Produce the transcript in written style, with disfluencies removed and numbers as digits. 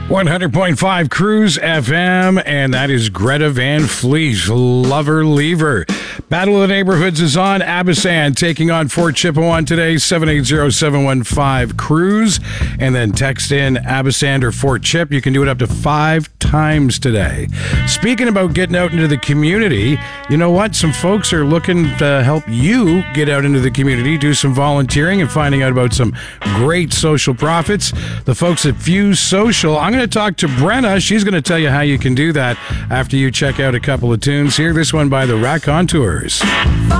100.5 Cruise FM, and that is Greta Van Fleet, Lover Lever. Battle of the Neighborhoods is on. Abasand taking on Fort Chippewa today, 780-715-CRUISE. And then text in Abasand or Fort Chip. You can do it up to 5 times today. Speaking about getting out into the community, you know what? Some folks are looking to help you get out into the community, do some volunteering and finding out about some great social profits. The folks at Fuse Social. I'm going to talk to Brenna. She's going to tell you how you can do that after you check out a couple of tunes here. This one by the Raconteurs.